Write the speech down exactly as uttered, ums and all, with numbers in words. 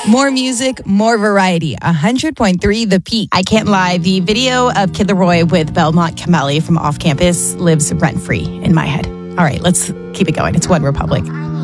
More music, more variety. one hundred point three The Peak. I can't lie. The video of Kid Laroi with Belmont Kamali from Off Campus lives rent-free in my head. All right, let's keep it going. It's One Republic.